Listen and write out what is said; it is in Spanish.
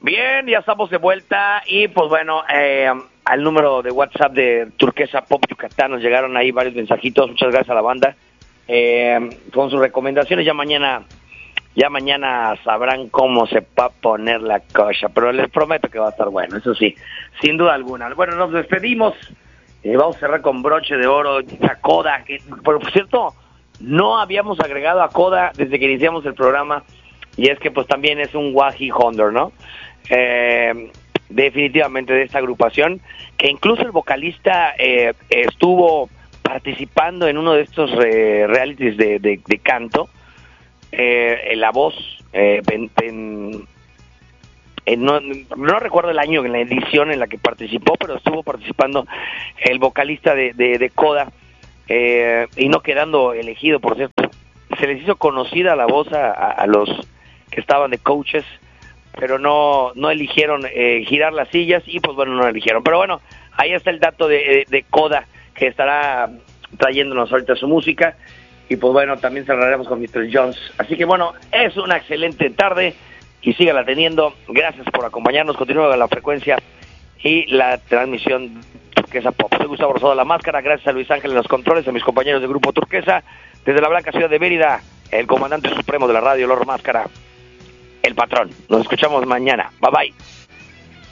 Bien, ya estamos de vuelta y pues bueno, al número de WhatsApp de Turquesa Pop Yucatán nos llegaron ahí varios mensajitos, muchas gracias a la banda, con sus recomendaciones. Ya mañana sabrán cómo se va a poner la cosa, pero les prometo que va a estar bueno, eso sí, sin duda alguna. Bueno, nos despedimos, vamos a cerrar con broche de oro a Coda, que por cierto, no habíamos agregado a Coda desde que iniciamos el programa, y es que pues también es un Wahi Honor, ¿no? Definitivamente de esta agrupación, que incluso el vocalista estuvo participando en uno de estos realities de canto, la voz, no recuerdo el año en la edición en la que participó, pero estuvo participando el vocalista de Coda, y no quedando elegido, por cierto. Se les hizo conocida la voz a los que estaban de coaches, pero no eligieron girar las sillas y pues bueno, no eligieron. Pero bueno, ahí está el dato de Coda, que estará trayéndonos ahorita su música, y pues bueno, también cerraremos con Mr. Jones. Así que bueno, es una excelente tarde y sígala teniendo. Gracias por acompañarnos, continúa la frecuencia y la transmisión Turquesa Pop. Soy Gustavo Rosado La Máscara, gracias a Luis Ángel en los controles, a mis compañeros del Grupo Turquesa, desde la blanca ciudad de Mérida, el comandante supremo de la radio, Lord Máscara, el patrón. Nos escuchamos mañana. Bye bye.